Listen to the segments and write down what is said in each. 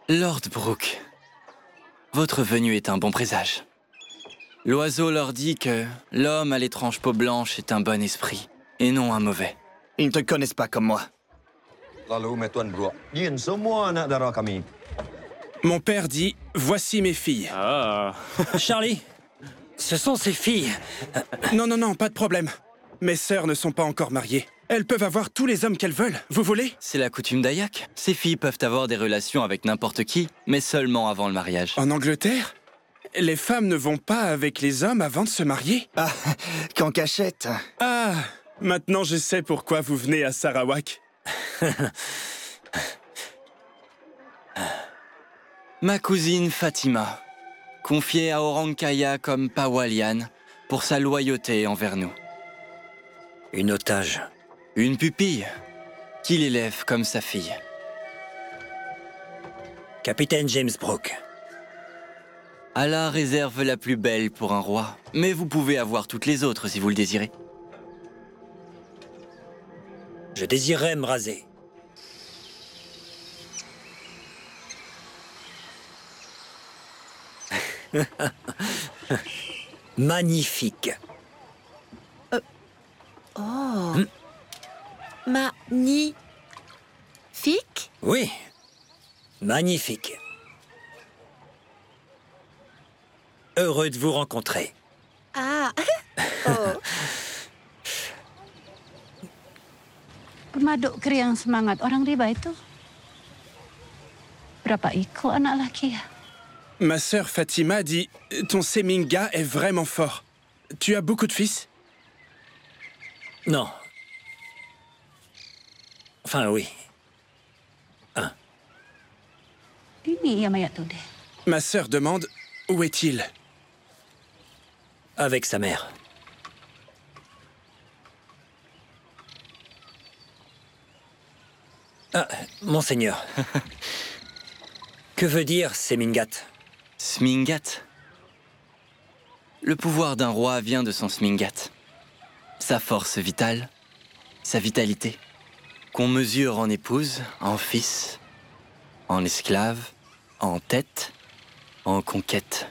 Lord Brooke, votre venue est un bon présage. L'oiseau leur dit que l'homme à l'étrange peau blanche est un bon esprit, et non un mauvais. Ils ne te connaissent pas comme moi. Mon père dit, voici mes filles. Ah. Charlie, ce sont ses filles. Non, pas de problème. Mes sœurs ne sont pas encore mariées. Elles peuvent avoir tous les hommes qu'elles veulent. Vous voulez? C'est la coutume d'Ayak. Ces filles peuvent avoir des relations avec n'importe qui, mais seulement avant le mariage. En Angleterre, les femmes ne vont pas avec les hommes avant de se marier. Ah, qu'en cachette. Ah, maintenant je sais pourquoi vous venez à Sarawak. Ma cousine Fatima, confiée à Orankaya comme Pawalian pour sa loyauté envers nous. Une otage. Une pupille qu'il élève comme sa fille. Capitaine James Brooke. Allah réserve la plus belle pour un roi, mais vous pouvez avoir toutes les autres si vous le désirez. Je désirerais me raser. Magnifique. Oh. Magnifique? Oui, magnifique. Heureux de vous rencontrer. Ah. Oh. Pemaduk keri yang semangat orang riba itu. Berapa iko anak laki ya? Ma sœur Fatima dit, ton Seminga est vraiment fort. Tu as beaucoup de fils? Non. Enfin, oui. Un. Ini ya maya tu deh. Ma sœur demande, où est-il? Avec sa mère. Ah, monseigneur. Que veut dire Semingat? Smingat. Le pouvoir d'un roi vient de son Smingat. Sa force vitale, sa vitalité, qu'on mesure en épouse, en fils, en esclave, en tête, en conquête.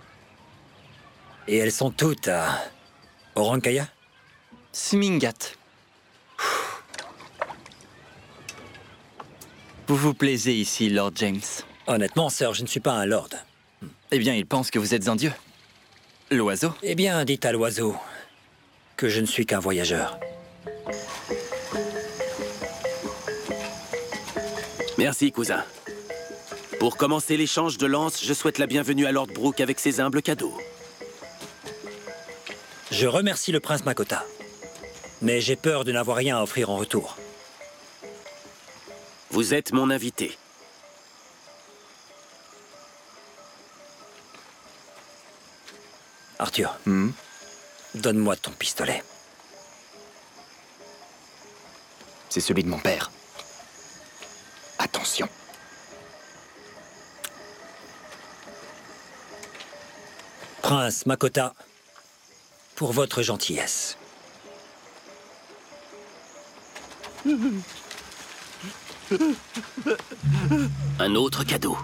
Et elles sont toutes à Orankaya? Smingat. Vous vous plaisez ici, Lord James? Honnêtement, sœur, je ne suis pas un lord. Eh bien, il pense que vous êtes un dieu. L'oiseau? Eh bien, dites à l'oiseau que je ne suis qu'un voyageur. Merci, cousin. Pour commencer l'échange de lances, je souhaite la bienvenue à Lord Brooke avec ses humbles cadeaux. Je remercie le prince Makota, mais j'ai peur de n'avoir rien à offrir en retour. Vous êtes mon invité. Arthur, donne-moi ton pistolet. C'est celui de mon père. Attention. Prince Makota, pour votre gentillesse. Un autre cadeau.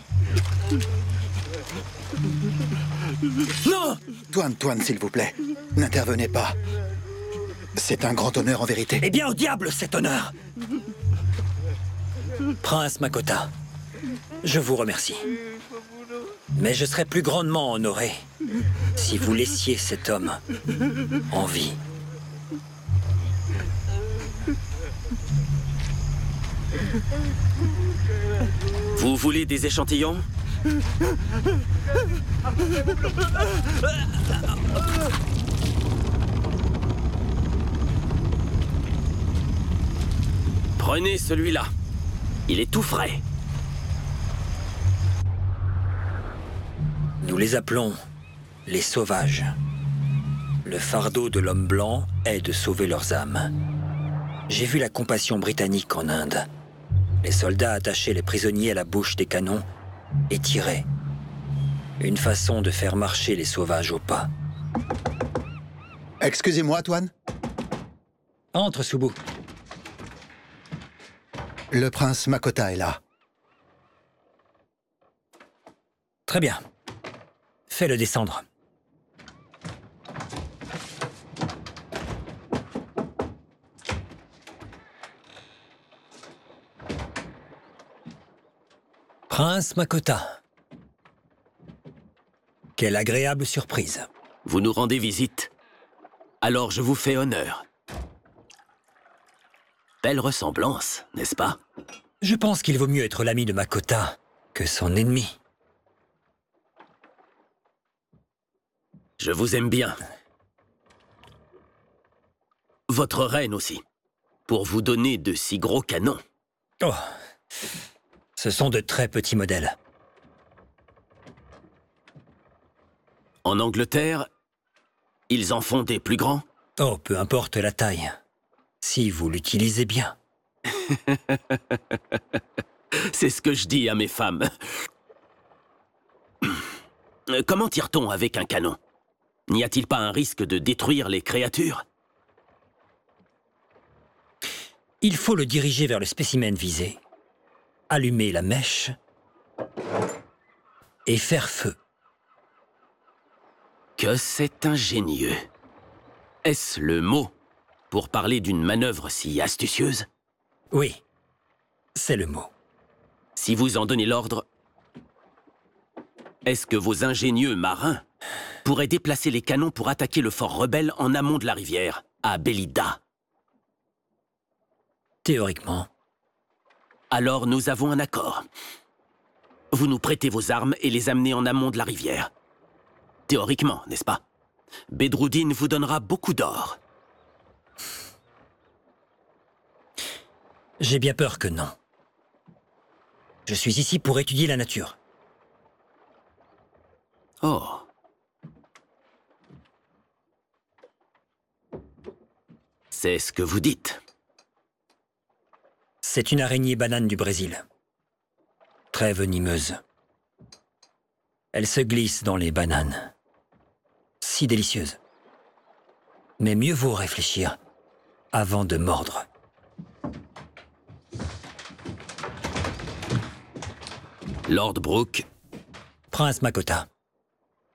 Non! Toine, s'il vous plaît. N'intervenez pas. C'est un grand honneur en vérité. Eh bien, au diable cet honneur! Prince Makota, je vous remercie. Mais je serais plus grandement honoré si vous laissiez cet homme en vie. Vous voulez des échantillons? Prenez celui-là. Il est tout frais. Nous les appelons les sauvages. Le fardeau de l'homme blanc est de sauver leurs âmes. J'ai vu la compassion britannique en Inde. Les soldats attachaient les prisonniers à la bouche des canons et tiraient. Une façon de faire marcher les sauvages au pas. Excusez-moi, Toine. Entre, Subu. Le prince Makota est là. Très bien. Fais-le descendre. Prince Makota. Quelle agréable surprise. Vous nous rendez visite. Alors je vous fais honneur. Belle ressemblance, n'est-ce pas? Je pense qu'il vaut mieux être l'ami de Makota que son ennemi. Je vous aime bien. Votre reine aussi. Pour vous donner de si gros canons. Oh, ce sont de très petits modèles. En Angleterre, ils en font des plus grands? Oh, peu importe la taille. Si vous l'utilisez bien. C'est ce que je dis à mes femmes. Comment tire-t-on avec un canon? N'y a-t-il pas un risque de détruire les créatures? Il faut le diriger vers le spécimen visé, allumer la mèche et faire feu. Que c'est ingénieux. Est-ce le mot pour parler d'une manœuvre si astucieuse? Oui, c'est le mot. Si vous en donnez l'ordre, est-ce que vos ingénieux marins pourraient déplacer les canons pour attaquer le fort rebelle en amont de la rivière, à Belida? Théoriquement. Alors nous avons un accord. Vous nous prêtez vos armes et les amenez en amont de la rivière. Théoriquement, n'est-ce pas? Bedroudine vous donnera beaucoup d'or. J'ai bien peur que non. Je suis ici pour étudier la nature. Oh. C'est ce que vous dites. C'est une araignée banane du Brésil. Très venimeuse. Elle se glisse dans les bananes. Si délicieuse. Mais mieux vaut réfléchir avant de mordre. Lord Brooke. Prince Makota.